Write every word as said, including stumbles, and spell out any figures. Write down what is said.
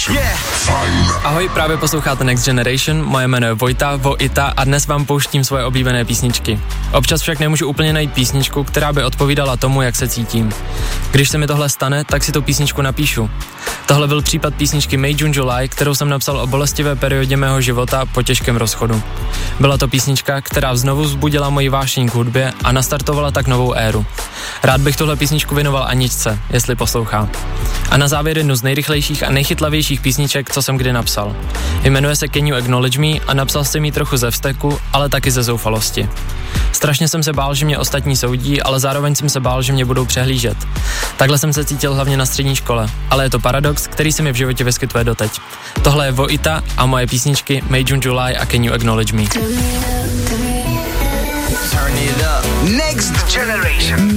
Generation. Yeah. Fajn. Ahoj, právě posloucháte Next Generation, moje jméno je Vojta, Vojita a dnes vám pouštím svoje oblíbené písničky. Občas však nemůžu úplně najít písničku, která by odpovídala tomu, jak se cítím. Když se mi tohle stane, tak si tu písničku napíšu. Tohle byl případ písničky May June July, kterou jsem napsal o bolestivé periodě mého života po těžkém rozchodu. Byla to písnička, která znovu vzbudila moji vášeň k hudbě a nastartovala tak novou éru. Rád bych tuhle písničku věnoval Aničce, jestli poslouchá. A na závěr jednu z nejrychlejších a nejchytlavějších písniček, co jsem kdy napsal. Jmenuje se Can You Acknowledge Me a napsal jsem ji trochu ze vzteku, ale taky ze zoufalosti. Strašně jsem se bál, že mě ostatní soudí, ale zároveň jsem se bál, že mě budou přehlížet. Takhle jsem se cítil hlavně na střední škole, ale je to paradox, který se mi v životě vyskytuje doteď. Tohle je Vojita a moje písničky May June July a Can You Acknowledge Me. Turn it up. Next Generation.